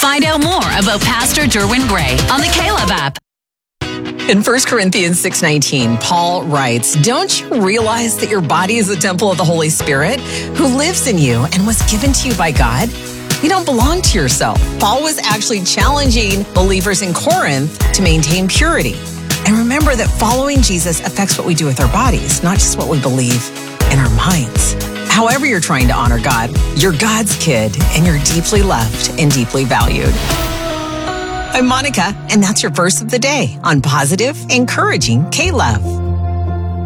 Find out more about Pastor Derwin Gray on the Caleb app. In 1 Corinthians 6:19, Paul writes, "Don't you realize that your body is a temple of the Holy Spirit who lives in you and was given to you by God? You don't belong to yourself." Paul was actually challenging believers in Corinth to maintain purity. And remember that following Jesus affects what we do with our bodies, not just what we believe in our minds. However you're trying to honor God, you're God's kid and you're deeply loved and deeply valued. I'm Monica, and that's your verse of the day on Positive, Encouraging K-Love.